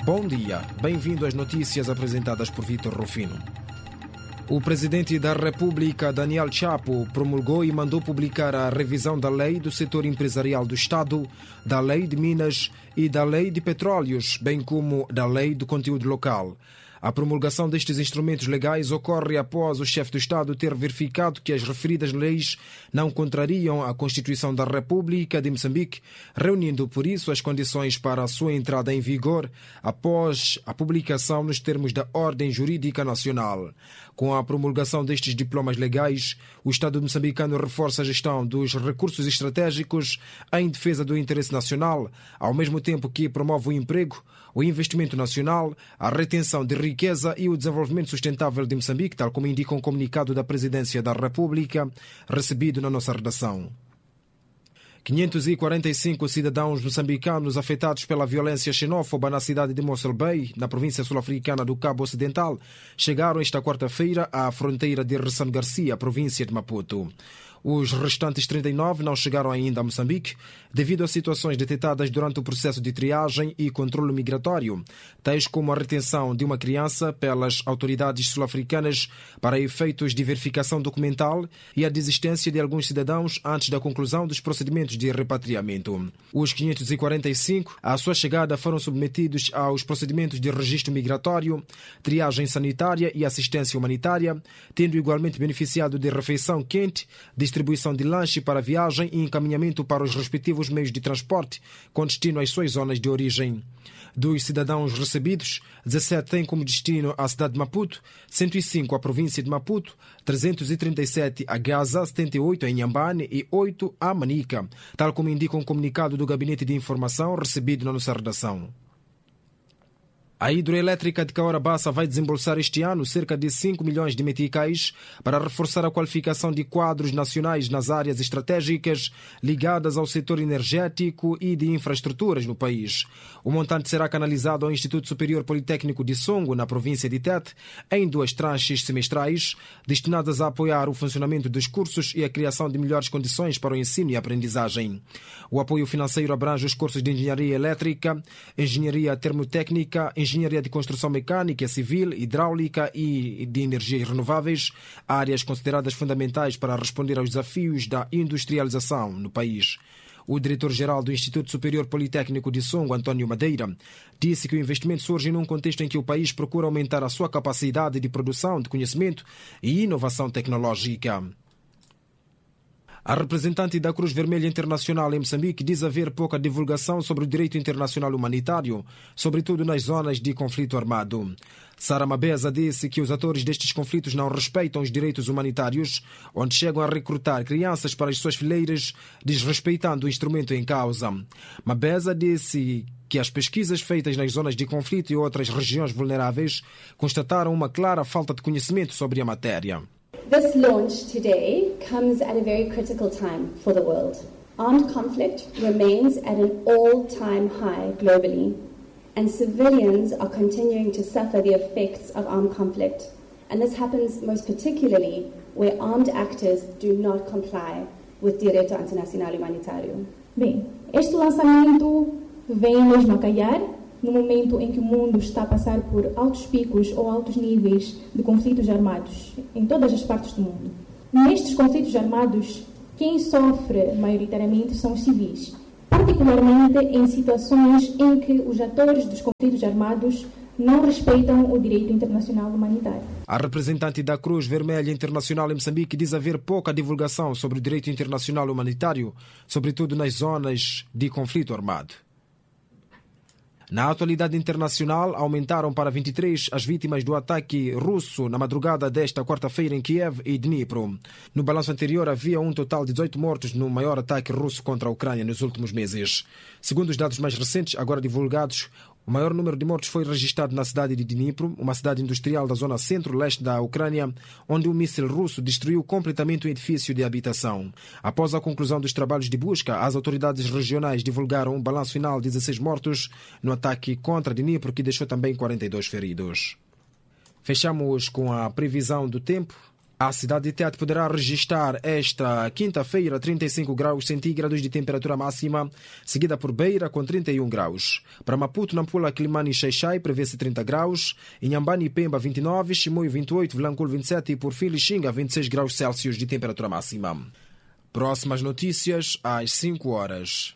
Bom dia, bem-vindo às notícias apresentadas por Vítor Rufino. O presidente da República, Daniel Chapo, promulgou e mandou publicar a revisão da Lei do Setor Empresarial do Estado, da Lei de Minas e da Lei de Petróleos, bem como da Lei do Conteúdo Local. A promulgação destes instrumentos legais ocorre após o chefe do Estado ter verificado que as referidas leis não contrariam a Constituição da República de Moçambique, reunindo por isso as condições para a sua entrada em vigor após a publicação nos termos da Ordem Jurídica Nacional. Com a promulgação destes diplomas legais, o Estado moçambicano reforça a gestão dos recursos estratégicos em defesa do interesse nacional, ao mesmo tempo que promove o emprego, o investimento nacional, a retenção de riqueza e o desenvolvimento sustentável de Moçambique, tal como indica um comunicado da Presidência da República, recebido na nossa redação. 545 cidadãos moçambicanos afetados pela violência xenófoba na cidade de Mossel Bay, na província sul-africana do Cabo Ocidental, chegaram esta quarta-feira à fronteira de Ressam Garcia, província de Maputo. Os restantes 39 não chegaram ainda a Moçambique devido a situações detectadas durante o processo de triagem e controle migratório, tais como a retenção de uma criança pelas autoridades sul-africanas para efeitos de verificação documental e a desistência de alguns cidadãos antes da conclusão dos procedimentos de repatriamento. Os 545, à sua chegada, foram submetidos aos procedimentos de registro migratório, triagem sanitária e assistência humanitária, tendo igualmente beneficiado de refeição quente, distribuição de lanche para viagem e encaminhamento para os respectivos meios de transporte com destino às suas zonas de origem. Dos cidadãos recebidos, 17 têm como destino a cidade de Maputo, 105 a província de Maputo, 337 a Gaza, 78 a Inhambane e 8 a Manica, tal como indica um comunicado do Gabinete de Informação recebido na nossa redação. A hidroelétrica de Cahora Bassa vai desembolsar este ano cerca de 5 milhões de meticais para reforçar a qualificação de quadros nacionais nas áreas estratégicas ligadas ao setor energético e de infraestruturas no país. O montante será canalizado ao Instituto Superior Politécnico de Songo, na província de Tete, em 2 tranches semestrais, destinadas a apoiar o funcionamento dos cursos e a criação de melhores condições para o ensino e aprendizagem. O apoio financeiro abrange os cursos de Engenharia Elétrica, Engenharia Termotécnica, Engenharia de Construção Mecânica, Civil, Hidráulica e de Energias Renováveis, áreas consideradas fundamentais para responder aos desafios da industrialização no país. O diretor-geral do Instituto Superior Politécnico de Songo, António Madeira, disse que o investimento surge num contexto em que o país procura aumentar a sua capacidade de produção de conhecimento e inovação tecnológica. A representante da Cruz Vermelha Internacional em Moçambique diz haver pouca divulgação sobre o direito internacional humanitário, sobretudo nas zonas de conflito armado. Sara Mabeza disse que os atores destes conflitos não respeitam os direitos humanitários, onde chegam a recrutar crianças para as suas fileiras, desrespeitando o instrumento em causa. Mabeza disse que as pesquisas feitas nas zonas de conflito e outras regiões vulneráveis constataram uma clara falta de conhecimento sobre a matéria. This launch today comes at a very critical time for the world. Armed conflict remains at an all-time high globally, and civilians are continuing to suffer the effects of armed conflict. And this happens most particularly where armed actors do not comply with Direito Internacional Humanitário. Bem, este lançamento vem mesmo a calhar no momento em que o mundo está a passar por altos picos ou altos níveis de conflitos armados em todas as partes do mundo. Nestes conflitos armados, quem sofre maioritariamente são os civis, particularmente em situações em que os atores dos conflitos armados não respeitam o direito internacional humanitário. A representante da Cruz Vermelha Internacional em Moçambique diz haver pouca divulgação sobre o direito internacional humanitário, sobretudo nas zonas de conflito armado. Na atualidade internacional, aumentaram para 23 as vítimas do ataque russo na madrugada desta quarta-feira em Kiev e Dnipro. No balanço anterior, havia um total de 18 mortos no maior ataque russo contra a Ucrânia nos últimos meses. Segundo os dados mais recentes, agora divulgados, o maior número de mortos foi registrado na cidade de Dnipro, uma cidade industrial da zona centro-leste da Ucrânia, onde um míssil russo destruiu completamente um edifício de habitação. Após a conclusão dos trabalhos de busca, as autoridades regionais divulgaram um balanço final de 16 mortos no ataque contra Dnipro, que deixou também 42 feridos. Fechamos com a previsão do tempo. A cidade de Tete poderá registrar esta quinta-feira 35 graus centígrados de temperatura máxima, seguida por Beira com 31 graus. Para Maputo, Nampula, Quilimane e Xai-Xai prevê-se 30 graus, Inhambane e Pemba 29, Chimoio 28, Vilanculo 27 e por fim Lixinga 26 graus Celsius de temperatura máxima. Próximas notícias às 5 horas.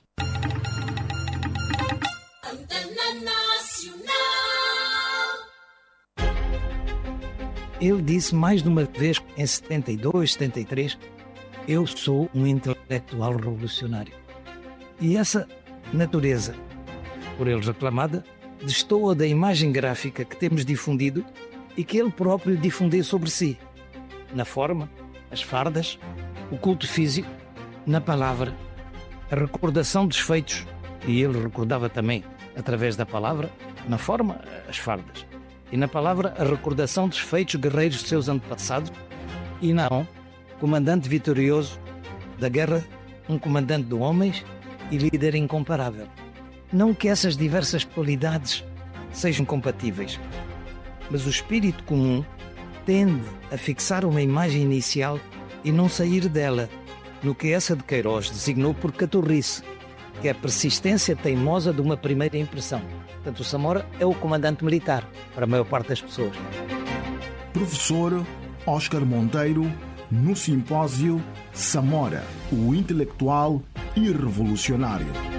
Ele disse mais de uma vez, em 72, 73, eu sou um intelectual revolucionário. E essa natureza, por ele reclamada, destoa da imagem gráfica que temos difundido e que ele próprio difundiu sobre si. Na forma, as fardas, o culto físico, na palavra, a recordação dos feitos, e ele recordava também, através da palavra, na forma, as fardas. E na palavra, a recordação dos feitos guerreiros de seus antepassados, e não, comandante vitorioso da guerra, um comandante de homens e líder incomparável. Não que essas diversas qualidades sejam compatíveis, mas o espírito comum tende a fixar uma imagem inicial e não sair dela, no que essa de Queiroz designou por caturrice, que é a persistência teimosa de uma primeira impressão. Portanto, o Samora é o comandante militar, para a maior parte das pessoas. Professor Oscar Monteiro, no simpósio Samora, o intelectual e revolucionário.